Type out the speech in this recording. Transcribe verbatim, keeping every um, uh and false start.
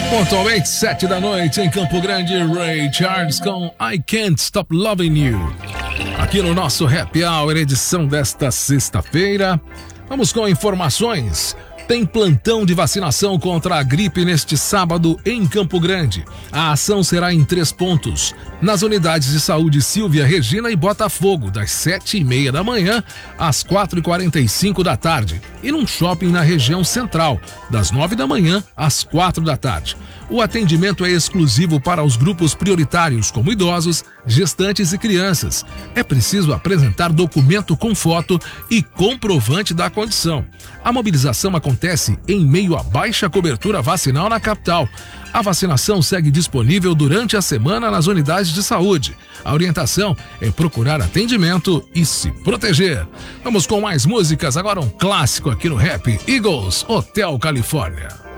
Pontualmente, sete da noite em Campo Grande, Ray Charles com I Can't Stop Loving You. Aqui no nosso Happy Hour, edição desta sexta-feira. Vamos com informações. Tem plantão de vacinação contra a gripe neste sábado em Campo Grande. A ação será em três pontos. Nas unidades de saúde Silvia, Regina e Botafogo, das sete e meia da manhã às quatro e quarenta e cinco da tarde. E num shopping na região central, das nove da manhã às quatro da tarde. O atendimento é exclusivo para os grupos prioritários, como idosos, gestantes e crianças. É preciso apresentar documento com foto e comprovante da condição. A mobilização acontece em meio à baixa cobertura vacinal na capital. A vacinação segue disponível durante a semana nas unidades de saúde. A orientação é procurar atendimento e se proteger. Vamos com mais músicas, agora um clássico aqui no Rap, Eagles, Hotel Califórnia.